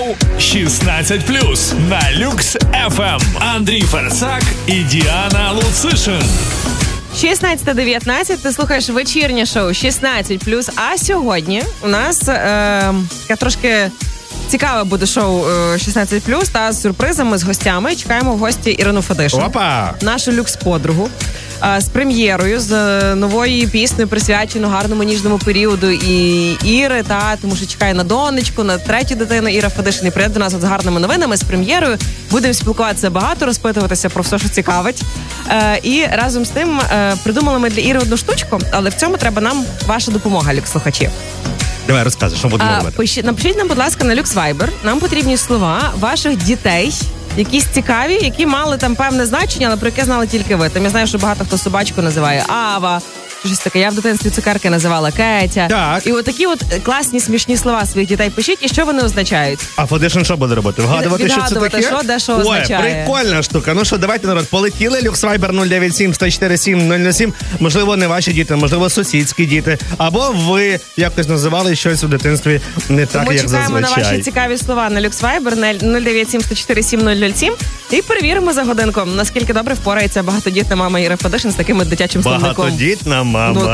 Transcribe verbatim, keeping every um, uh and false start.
шістнадцять плюс на Люкс еф ем. Андрій Ферцак і Діана Луцишин. шістнадцята дев'ятнадцять, ти слухаєш вечірнє шоу шістнадцять плюс, а сьогодні у нас е, таке трошки цікаве буде шоу е, шістнадцять плюс та з сюрпризами, з гостями. Чекаємо в гості Ірину Федишин, Опа! нашу люкс-подругу, е, з прем'єрою, з е, новою піснею, присвячену гарному ніжному періоду і Іри, та, тому що чекає на донечку, на третю дитину. Іра Федишин і прийде до нас от з гарними новинами, з прем'єрою. Будемо спілкуватися багато, розпитуватися про все, що цікавить. Е, і разом з тим е, придумали ми для Іри одну штучку, але в цьому треба нам ваша допомога, люкс-слухачі. Давай розказуй, що будемо робити. Пишіть, напишіть нам, будь ласка, на Люкс Вайбер. Нам потрібні слова ваших дітей, якісь цікаві, які мали там певне значення, але про яке знали тільки ви. Там я знаю, що багато хто собачку називає Ава, щось таке. Я в дитинстві цукерки називала Кетя. Так. І от такі от класні, смішні слова своїх дітей пишіть, і що вони означають. А Федишин що буде робити? Вгадувати, що це Відгадувати, таке? що, де, що Ой, означає. прикольна штука. Ну що, давайте, народ, полетіли. Люксвайбер нуль дев'ять сім сто чотири сім нуль нуль сім. Можливо, не ваші діти, можливо, сусідські діти. Або ви якось називали щось у дитинстві не так, Тому як чекаємо зазвичай. на ваші цікаві слова на Люкс Вайбер нуль дев'ять сім сто чотири сім нуль нуль сім. І перевіримо за годинку, наскільки добре впорається багатодітна мама Іра Федишин з таким дитячим словником. Багатодітна мама. Ну,